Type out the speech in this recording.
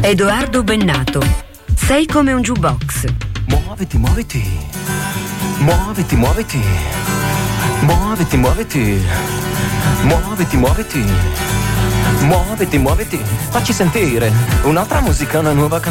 Edoardo Bennato. Sei come un jukebox. Muoviti, muoviti. Muoviti, muoviti. Muoviti, muoviti. Muoviti, muoviti. Muoviti, muoviti. Facci sentire un'altra musica, una nuova canzone.